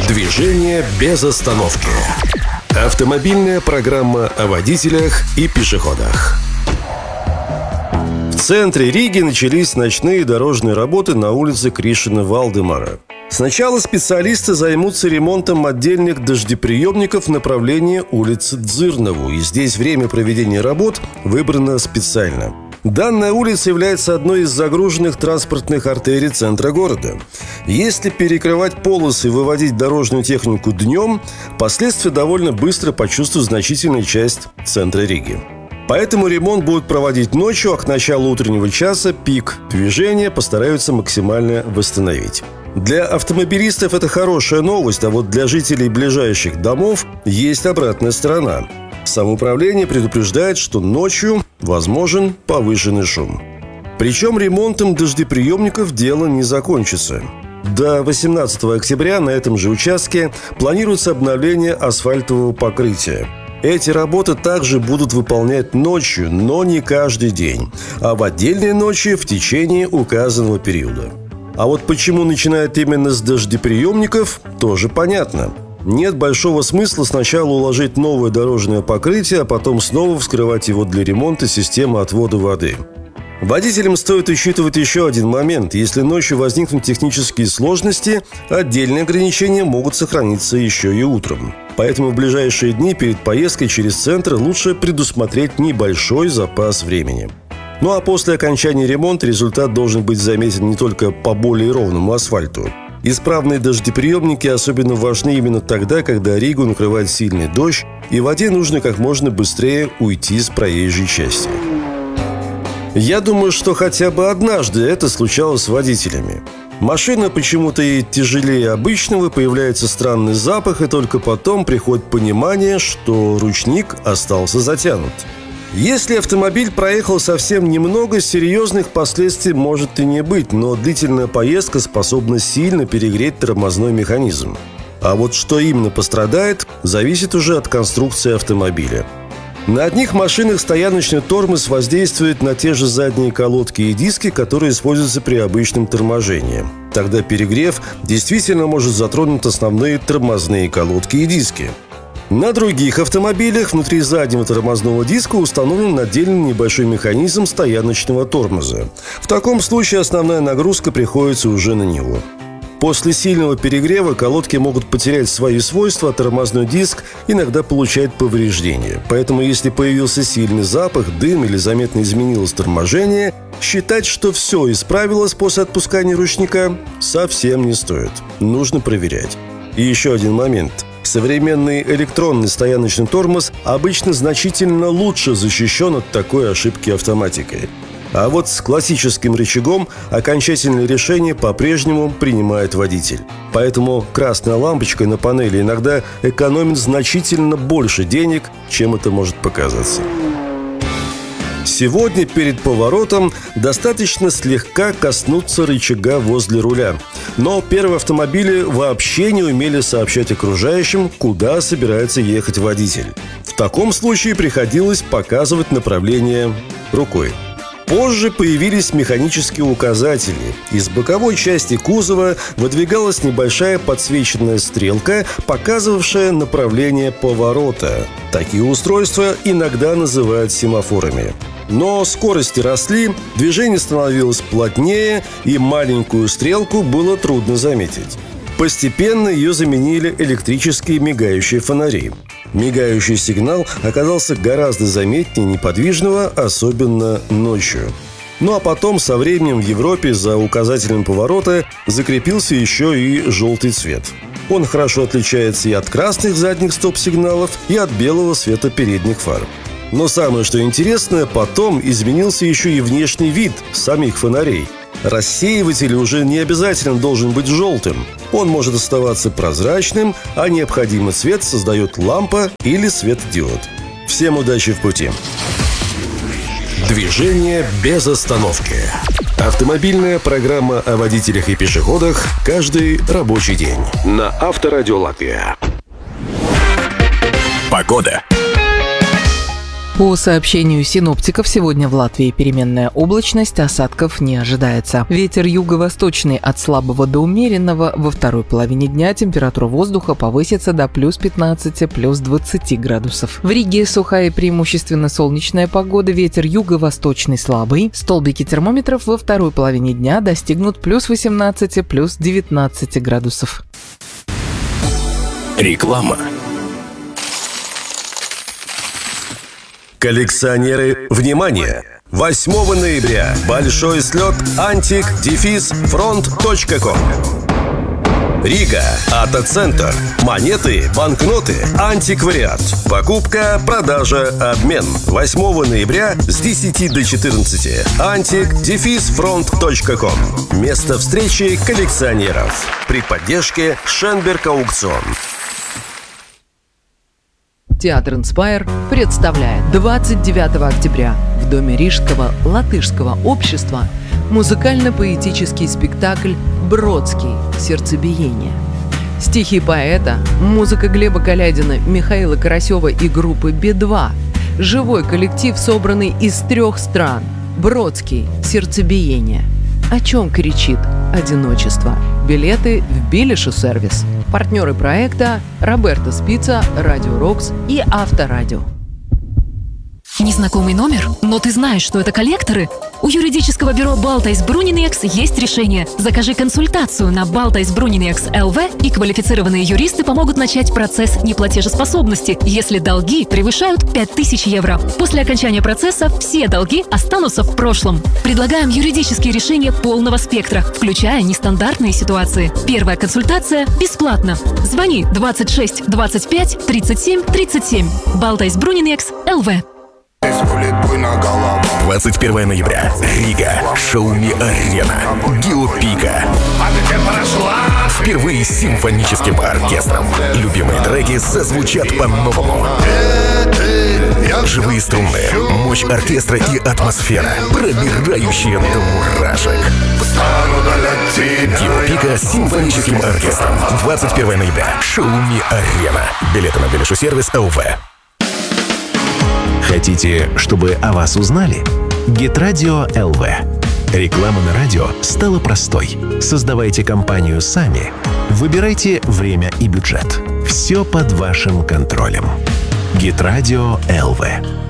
Движение без остановки. Автомобильная программа о водителях и пешеходах. В центре Риги начались ночные дорожные работы на улице Кришина-Валдемара. Сначала специалисты займутся ремонтом отдельных дождеприемников в направлении улицы Дзырнову, и здесь время проведения работ выбрано специально. Данная улица является одной из загруженных транспортных артерий центра города. Если перекрывать полосы и выводить дорожную технику днем, последствия довольно быстро почувствует значительная часть центра Риги. Поэтому ремонт будут проводить ночью, а к началу утреннего часа пик движения постараются максимально восстановить. Для автомобилистов это хорошая новость, а вот для жителей ближайших домов есть обратная сторона. Самоуправление предупреждает, что ночью возможен повышенный шум. Причем ремонтом дождеприемников дело не закончится. До 18 октября на этом же участке планируется обновление асфальтового покрытия. Эти работы также будут выполнять ночью, но не каждый день, а в отдельные ночи в течение указанного периода. А вот почему начинают именно с дождеприемников, тоже понятно. Нет большого смысла сначала уложить новое дорожное покрытие, а потом снова вскрывать его для ремонта системы отвода воды. Водителям стоит учитывать еще один момент. Если ночью возникнут технические сложности, отдельные ограничения могут сохраниться еще и утром. Поэтому в ближайшие дни перед поездкой через центр лучше предусмотреть небольшой запас времени. Ну а после окончания ремонта результат должен быть заметен не только по более ровному асфальту. Исправные дождеприемники особенно важны именно тогда, когда Ригу накрывает сильный дождь, и воде нужно как можно быстрее уйти с проезжей части. Я думаю, что хотя бы однажды это случалось с водителями. Машина почему-то едет тяжелее обычного, появляется странный запах, и только потом приходит понимание, что ручник остался затянут. Если автомобиль проехал совсем немного, серьезных последствий может и не быть, но длительная поездка способна сильно перегреть тормозной механизм. А вот что именно пострадает, зависит уже от конструкции автомобиля. На одних машинах стояночный тормоз воздействует на те же задние колодки и диски, которые используются при обычном торможении. Тогда перегрев действительно может затронуть основные тормозные колодки и диски. На других автомобилях внутри заднего тормозного диска установлен отдельный небольшой механизм стояночного тормоза. В таком случае основная нагрузка приходится уже на него. После сильного перегрева колодки могут потерять свои свойства, а тормозной диск иногда получает повреждения. Поэтому если появился сильный запах, дым или заметно изменилось торможение, считать, что все исправилось после отпускания ручника, совсем не стоит. Нужно проверять. И еще один момент. Современный электронный стояночный тормоз обычно значительно лучше защищен от такой ошибки автоматикой. А вот с классическим рычагом окончательное решение по-прежнему принимает водитель. Поэтому красная лампочка на панели иногда экономит значительно больше денег, чем это может показаться. Сегодня перед поворотом достаточно слегка коснуться рычага возле руля. Но первые автомобили вообще не умели сообщать окружающим, куда собирается ехать водитель. В таком случае приходилось показывать направление рукой. Позже появились механические указатели. Из боковой части кузова выдвигалась небольшая подсвеченная стрелка, показывавшая направление поворота. Такие устройства иногда называют семафорами. Но скорости росли, движение становилось плотнее, и маленькую стрелку было трудно заметить. Постепенно ее заменили электрические мигающие фонари. Мигающий сигнал оказался гораздо заметнее неподвижного, особенно ночью. Ну а потом со временем в Европе за указателем поворота закрепился еще и желтый цвет. Он хорошо отличается и от красных задних стоп-сигналов, и от белого света передних фар. Но самое что интересное, потом изменился еще и внешний вид самих фонарей. Рассеиватель уже не обязательно должен быть желтым. Он может оставаться прозрачным, а необходимый цвет создает лампа или светодиод. Всем удачи в пути! Движение без остановки. Автомобильная программа о водителях и пешеходах каждый рабочий день. На Авторадио Латвия. Погода. По сообщению синоптиков, сегодня в Латвии переменная облачность, осадков не ожидается. Ветер юго-восточный от слабого до умеренного. Во второй половине дня температура воздуха повысится до плюс 15, плюс 20 градусов. В Риге сухая и преимущественно солнечная погода, ветер юго-восточный слабый. Столбики термометров во второй половине дня достигнут плюс 18, плюс 19 градусов. Реклама. Коллекционеры, внимание! 8 ноября большой слет antik-front.com. Рига, Ата-центр. Монеты, банкноты, антиквариат. Покупка, продажа, обмен. 8 ноября с 10 до 14. antik-front.com. Место встречи коллекционеров. При поддержке Шенберг Аукцион. Театр «Инспайр» представляет 29 октября в Доме Рижского латышского общества музыкально-поэтический спектакль «Бродский. Сердцебиение». Стихи поэта, музыка Глеба Калядина, Михаила Карасева и группы «Би-2». Живой коллектив, собранный из 3 стран. «Бродский. Сердцебиение». О чем кричит одиночество? Билеты в Билишу сервис. Партнеры проекта Роберто Спица, Радио Рокс и Авторадио. Незнакомый номер? Но ты знаешь, что это коллекторы? У юридического бюро Балтайс Брунинекс есть решение. Закажи консультацию на Балтайс Брунинекс ЛВ, и квалифицированные юристы помогут начать процесс неплатежеспособности, если долги превышают 5000 евро. После окончания процесса все долги останутся в прошлом. Предлагаем юридические решения полного спектра, включая нестандартные ситуации. Первая консультация бесплатна. Звони 26 25 37 37. Балтайс Брунинекс ЛВ. 21 ноября. Рига. Шауми-арена. Геопика. Впервые с симфоническим оркестром. Любимые треки зазвучат по-новому. Живые струны, мощь оркестра и атмосфера, пробирающая до мурашек. Геопика с симфоническим оркестром. 21 ноября. Шауми-арена. Билеты на Билишу сервис ЛВ. Хотите, чтобы о вас узнали? Гитрадио ЛВ. Реклама на радио стала простой. Создавайте компанию сами. Выбирайте время и бюджет. Все под вашим контролем. Гитрадио ЛВ.